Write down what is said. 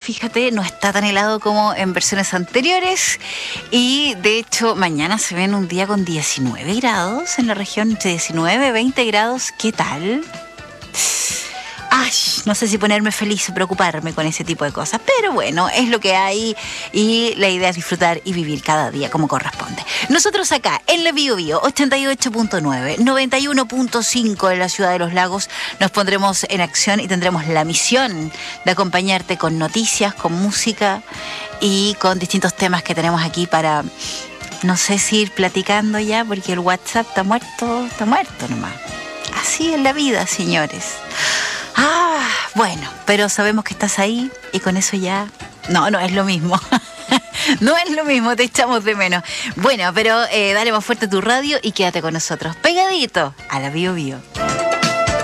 fíjate, no está tan helado como en versiones anteriores y de hecho mañana se ven un día con 19 grados en la región, 19, 20 grados, ¿qué tal? Ay, no sé si ponerme feliz o preocuparme con ese tipo de cosas, pero bueno, es lo que hay y la idea es disfrutar y vivir cada día como corresponde. Nosotros acá en la Bio Bio 88.9, 91.5 en la Ciudad de los Lagos nos pondremos en acción y tendremos la misión de acompañarte con noticias, con música y con distintos temas que tenemos aquí para, no sé si ir platicando ya, porque el WhatsApp está muerto nomás. Así es la vida, señores. Bueno, pero sabemos que estás ahí y con eso ya... No es lo mismo. No es lo mismo, te echamos de menos. Bueno, pero dale más fuerte tu radio y quédate con nosotros. Pegadito a la Bio Bio.